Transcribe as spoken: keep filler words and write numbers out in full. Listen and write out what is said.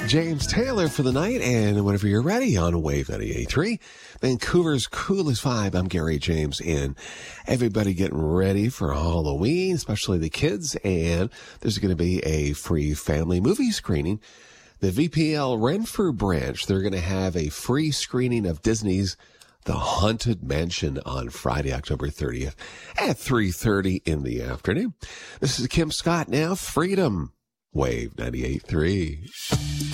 James Taylor for the night, and whenever you're ready on Wave ninety-eight point three, Vancouver's coolest vibe. I'm Gary James, and everybody getting ready for Halloween, especially the kids, and there's going to be a free family movie screening. The V P L Renfrew branch, they're going to have a free screening of Disney's The Haunted Mansion on Friday, October thirtieth at three thirty in the afternoon. This is Kim Scott now, Freedom, Wave ninety-eight point three.